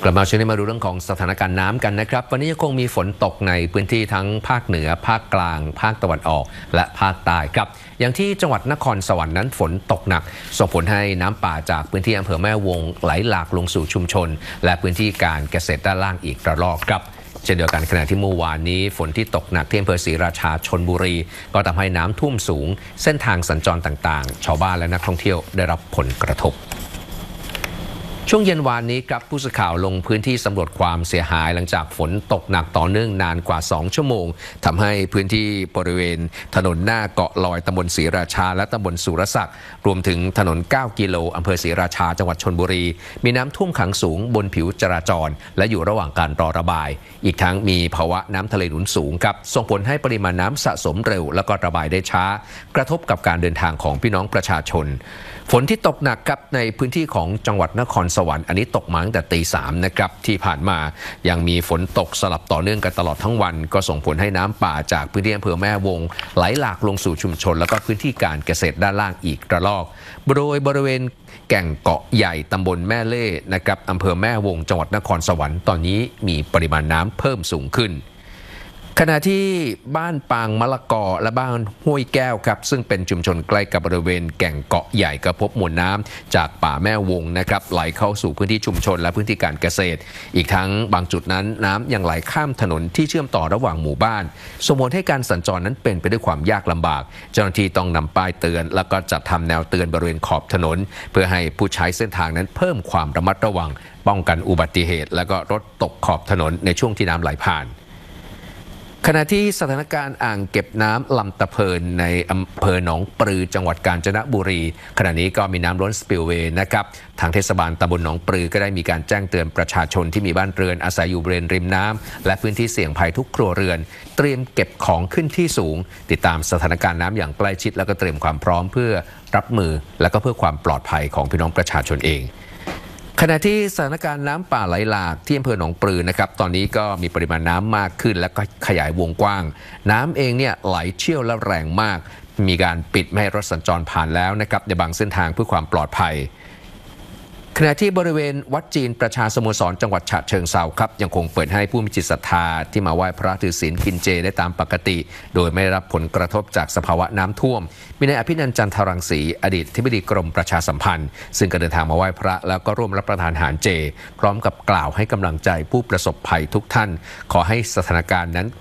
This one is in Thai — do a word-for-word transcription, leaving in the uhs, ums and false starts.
กลับมาช่วงนี้มาดูเรื่องของสถานการณ์น้ำกันนะครับวันนี้ยังคงมีฝนตกในพื้นที่ทั้งภาคเหนือภาคกลางภาคตะวันออกและภาคใต้ครับอย่างที่จังหวัดนครสวรรค์นั้นฝนตกหนักส่งผลให้น้ำป่าจากพื้นที่อำเภอแม่วงไหลหลากลงสู่ชุมชนและพื้นที่การเกษตรด้านล่างอีกระลอกครับเช่นเดียวกันขณะที่เมื่อวานนี้ฝนที่ตกหนักที่อำเภอศรีราชาชลบุรีก็ทำให้น้ำท่วมสูงเส้นทางสัญจรต่างๆชาวบ้านและนักท่องเที่ยวได้รับผลกระทบช่วงเย็นวานนี้ครับผู้สื่อข่าวลงพื้นที่สำรวจความเสียหายหลังจากฝนตกหนักต่อเนื่องนานกว่าสองชั่วโมงทำให้พื้นที่บริเวณถนนหน้าเกาะลอยตำบลศรีราชาและตำบลสุรศักดิ์รวมถึงถนนเก้ากิโลอำเภอศรีราชาจังหวัดชลบุรีมีน้ำท่วมขังสูงบนผิวจราจรและอยู่ระหว่างการรอระบายอีกทั้งมีภาวะน้ำทะเลหนุนสูงครับส่งผลให้ปริมาณน้ำสะสมเร็วแล้วก็ระบายได้ช้ากระทบกับการเดินทางของพี่น้องประชาชนฝนที่ตกหนักครับในพื้นที่ของจังหวัดนครสวรรค์อันนี้ตกมาตั้งแต่ตีสามนะครับที่ผ่านมายังมีฝนตกสลับต่อเนื่องกันตลอดทั้งวันก็ส่งผลให้น้ำป่าจากพื้นที่อำเภอแม่วงไหลหลากลงสู่ชุมชนแล้วก็พื้นที่การเกษตรด้านล่างอีกระลอกโดยบริเวณแก่งเกาะใหญ่ตำบลแม่เล่นะครับอำเภอแม่วงจังหวัดนครสวรรค์ตอนนี้มีปริมาณน้ำเพิ่มสูงขึ้นขณะที่บ้านปางมะละกอและบ้านห้วยแก้วครับซึ่งเป็นชุมชนใกล้กับบริเวณแก่งเกาะใหญ่ก็พบมวลน้ำจากป่าแม่วงนะครับไหลเข้าสู่พื้นที่ชุมชนและพื้นที่การเกษตรอีกทั้งบางจุดนั้นน้ำยังไหลข้ามถนนที่เชื่อมต่อระหว่างหมู่บ้านส่งผลให้การสัญจรนั้นเป็นไปด้วยความยากลำบากเจ้าหน้าที่ต้องนำป้ายเตือนแล้วก็จัดทำแนวเตือนบริเวณขอบถนนเพื่อให้ผู้ใช้เส้นทางนั้นเพิ่มความระมัดระวังป้องกันอุบัติเหตุและก็รถตกขอบถนนในช่วงที่น้ำไหลผ่านขณะที่สถานการณ์อ่างเก็บน้ำลำตะเพินในอำเภอหนองปลือจังหวัดกาญจนบุรีขณะนี้ก็มีน้ำล้นสปิลเวย์นะครับทางเทศบาลตำบลหนองปลือก็ได้มีการแจ้งเตือนประชาชนที่มีบ้านเรือนอาศัยอยู่บริเวณริมน้ำและพื้นที่เสี่ยงภัยทุกครัวเรือนเตรียมเก็บของขึ้นที่สูงติดตามสถานการณ์น้ำอย่างใกล้ชิดแล้วก็เตรียมความพร้อมเพื่อรับมือและก็เพื่อความปลอดภัยของพี่น้องประชาชนเองขณะที่สถานการณ์น้ำป่าไหลหลากที่อำเภอหนองปลือนะครับตอนนี้ก็มีปริมาณน้ำมากขึ้นและก็ขยายวงกว้างน้ำเองเนี่ยไหลเชี่ยวและแรงมากมีการปิดไม่ให้รถสัญจรผ่านแล้วนะครับในบางเส้นทางเพื่อความปลอดภัยขณะที่บริเวณวัดจีนประชาสโมสรจังหวัดฉะเชิงเทราครับยังคงเปิดให้ผู้มีจิตศรัทธาที่มาไหว้พระถือศีลกินเจได้ตามปกติโดยไม่ได้รับผลกระทบจากสภาวะน้ำท่วมมีนายอภินันท์จันทรังสีอดีตอธิบดีกรมประชาสัมพันธ์ซึ่งก็เดินทางมาไหว้พระแล้วก็ร่วมรับประทานอาหารเจพร้อมกับกล่าวให้กำลังใจผู้ประสบภัยทุกท่านขอให้สถานการณ์นั้น